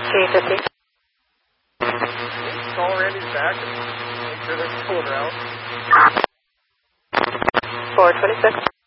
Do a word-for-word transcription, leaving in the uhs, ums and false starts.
G fifty. Call Randy's back and make sure they're pulling her out. four twenty-six.